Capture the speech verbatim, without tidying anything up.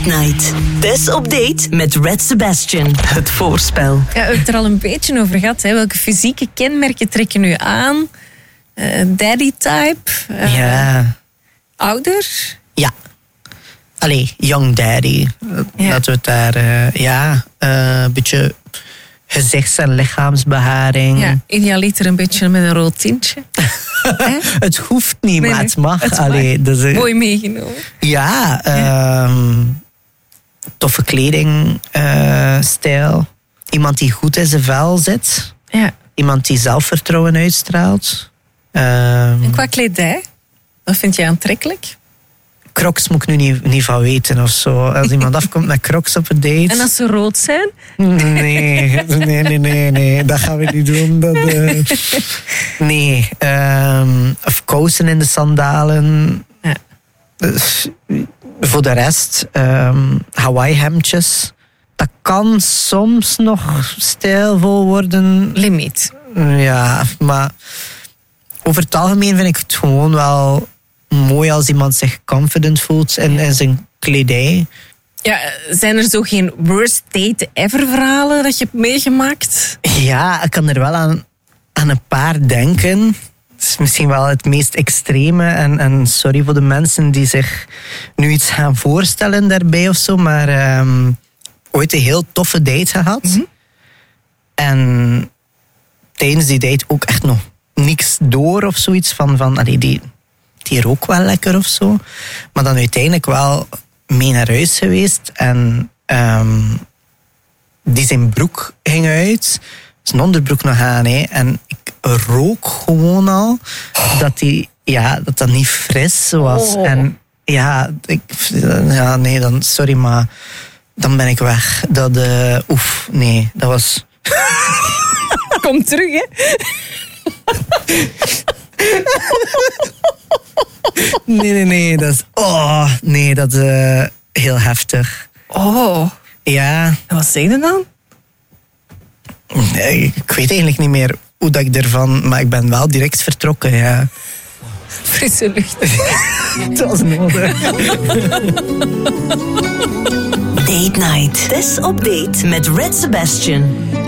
Date Night. Tess op date met Red Sebastian. Het voorspel. Ja, we hebben het er al een beetje over gehad. Hè. Welke fysieke kenmerken trekken u aan? Uh, daddy type? Uh, ja. Ouder? Ja. Allee, young daddy. Ja. Dat we het daar... Uh, ja, uh, een beetje gezichts- en lichaamsbeharing. Ja, idealiter een beetje met een rood tintje. Het hoeft niet, nee, maar nee, het mag. Het Allee, mag. dus, uh, Mooi meegenomen. Ja, ja. Um, toffe kledingstijl. Uh, Iemand die goed in zijn vel zit. Ja. Iemand die zelfvertrouwen uitstraalt. Um, en qua kledij? Wat vind je aantrekkelijk? Crocs moet ik nu niet, niet van weten of zo. Als iemand afkomt met Crocs op een date... En als ze rood zijn? Nee, nee, nee, nee, nee. Dat gaan we niet doen. Dat, uh... Nee. Um, of kousen in de sandalen. Ja. Uh, voor de rest, um, Hawaii-hemdjes. Dat kan soms nog stijlvol worden. Limiet. Ja, maar over het algemeen vind ik het gewoon wel mooi als iemand zich confident voelt in, in zijn kledij. Ja, zijn er zo geen worst date ever verhalen dat je hebt meegemaakt? Ja, ik kan er wel aan, aan een paar denken. Het is misschien wel het meest extreme. En, en sorry voor de mensen die zich nu iets gaan voorstellen daarbij of zo. Maar um, ooit een heel toffe date gehad. Mm-hmm. En tijdens die date ook echt nog niks door of zoiets van... van allee, die, die rook wel lekker of zo. Maar dan uiteindelijk wel mee naar huis geweest. En um, die zijn broek ging uit. Zijn onderbroek nog aan. Hè. En ik rook gewoon al dat die, ja, dat, dat niet fris was. Oh. En ja, ik, ja, nee, dan, sorry, maar dan ben ik weg. Dat, uh, oef, nee, dat was... Kom terug, hè. Nee, nee, nee, dat is... Oh, nee, dat is uh, heel heftig. Oh. Ja. En wat zeg je dan? Nee, ik weet eigenlijk niet meer hoe dat ik ervan... Maar ik ben wel direct vertrokken, ja. Frisse lucht. Het was nodig. Date Night. Tess op date met Red Sebastian.